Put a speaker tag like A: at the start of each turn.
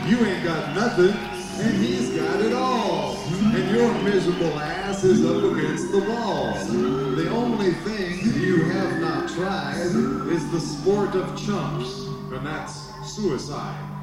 A: You ain't got nothing, and he's got it all. And your miserable ass is up against the wall. The only thing you have not tried is the sport of chumps, and that's suicide.